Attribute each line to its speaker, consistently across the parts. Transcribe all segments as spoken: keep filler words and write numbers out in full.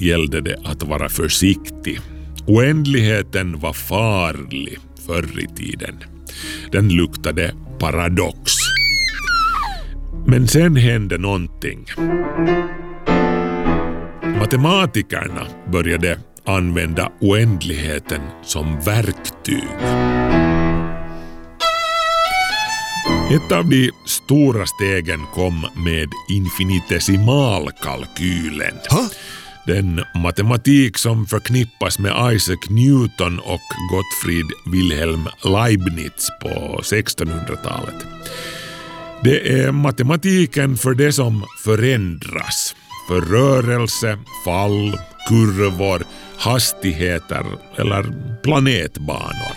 Speaker 1: gällde det att vara försiktig. Oändligheten var farlig förr i tiden. Den luktade paradox. Men sen hände någonting. Matematikerna började använda oändligheten som verktyg. Ett av de stora stegen kom med infinitesimalkalkylen.
Speaker 2: Ha?
Speaker 1: Den matematik som förknippas med Isaac Newton och Gottfried Wilhelm Leibniz på sextonhundratalet. Det är matematiken för det som förändras. För rörelse, fall, kurvor, hastigheter eller planetbanor.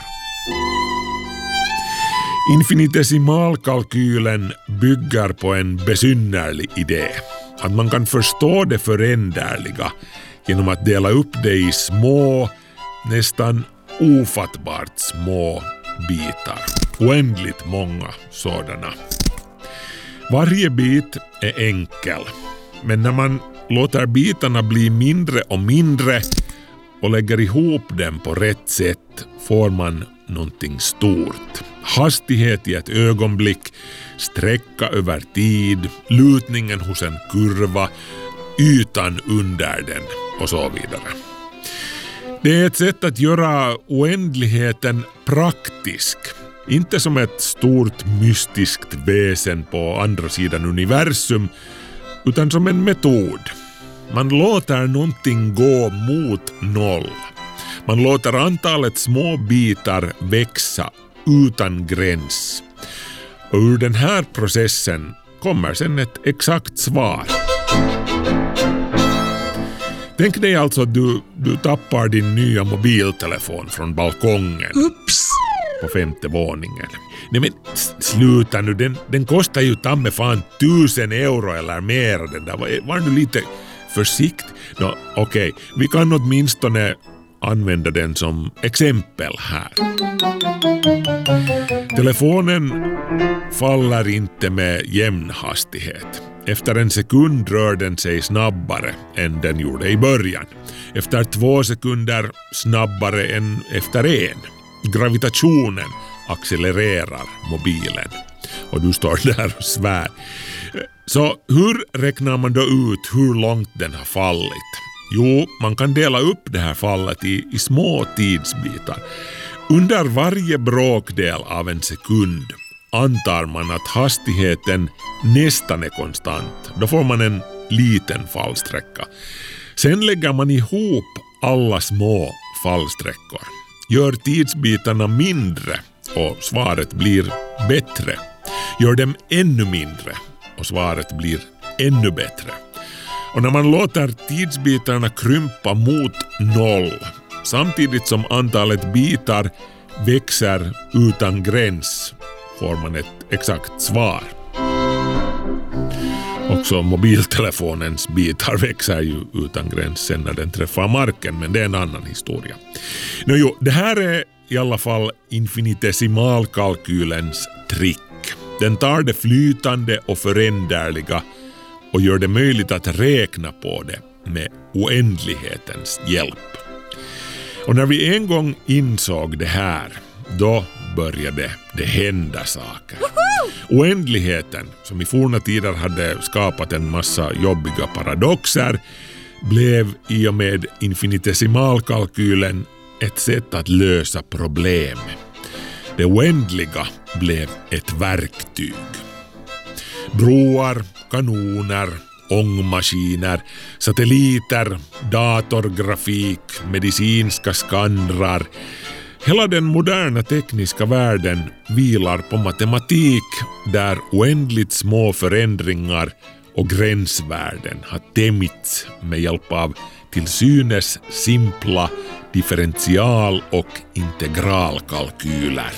Speaker 1: Infinitesimalkalkylen bygger på en besynnerlig idé. Att man kan förstå det föränderliga genom att dela upp det i små, nästan ofattbart små bitar. Oändligt många sådana. Varje bit är enkel. Men när man låter bitarna bli mindre och mindre och lägger ihop dem på rätt sätt får man någonting stort. Hastighet i ett ögonblick, sträcka över tid, lutningen hos en kurva, ytan under den och så vidare. Det är ett sätt att göra oändligheten praktisk. Inte som ett stort mystiskt väsen på andra sidan universum, utan som en metod. Man låter någonting gå mot noll. Man låter antalet små bitar växa utan gräns. Och ur den här processen kommer sen ett exakt svar. Tänk dig alltså att du, du tappar din nya mobiltelefon från balkongen.
Speaker 2: Ups!
Speaker 1: På femte våningen. Nej men sluta nu, den, den kostar ju tamme fan tusen euro eller mer. Den där. Var, var du lite försiktig? No, okej, okay. Vi kan åtminstone använda den som exempel här. Telefonen faller inte med jämn hastighet. Efter en sekund rör den sig snabbare än den gjorde i början. Efter två sekunder snabbare än efter en. Gravitationen accelererar mobilen. Och du står där och svär. Så hur räknar man då ut hur långt den har fallit? Jo, man kan dela upp det här fallet i, i små tidsbitar. Under varje bråkdel av en sekund antar man att hastigheten nästan är konstant. Då får man en liten fallsträcka. Sen lägger man ihop alla små fallsträckor. Gör tidsbitarna mindre och svaret blir bättre. Gör dem ännu mindre och svaret blir ännu bättre. Och när man låter tidsbitarna krympa mot noll samtidigt som antalet bitar växer utan gräns får man ett exakt svar. Också mobiltelefonens bitar växer ju utan gräns sen när den träffar marken, men det är en annan historia. Nå jo, det här är i alla fall infinitesimalkalkylens trick. Den tar det flytande och föränderliga och gör det möjligt att räkna på det med oändlighetens hjälp. Och när vi en gång insåg det här, då började det hända saker. Oändligheten, som i forna tider hade skapat en massa jobbiga paradoxer, blev i och med infinitesimalkalkylen ett sätt att lösa problem. Det oändliga blev ett verktyg. Broar, kanoner, ångmaskiner, satelliter, datorgrafik, medicinska skannrar. Hela den moderna tekniska världen vilar på matematik där oändligt små förändringar och gränsvärden har tämjts med hjälp av till synes simpla differential- och integralkalkyler.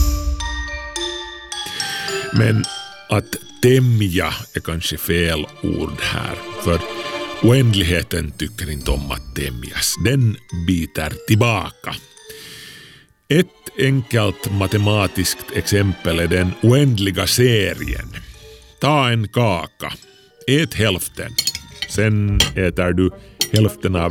Speaker 1: Men att tämja är kanske fel ord här, för oändligheten tycker inte om att tämjas. Den biter tillbaka. Ett enkelt matematiskt exempel är den oändliga serien. Ta en kaka, ät hälften, sen äter du hälften av